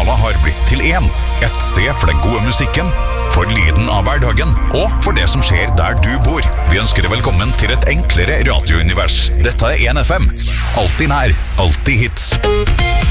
Nova har blitt til én. Et sted for den gode musikken, for lyden av hverdagen, og for det som skjer der du bor. Vi ønsker deg velkommen til et enklere radiounivers. Dette er 1FM. Alltid nær, alltid hits.